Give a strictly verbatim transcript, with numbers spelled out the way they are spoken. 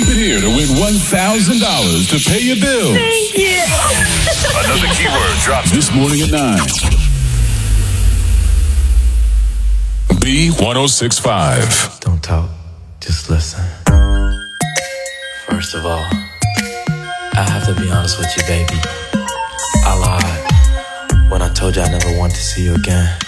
here to win one thousand dollars to pay your bills. Thank you. Another keyword drops this morning at nine. B one oh six point five. Don't talk, just listen. First of all, I have to be honest with you, baby. I lied when I told you I never want to see you again.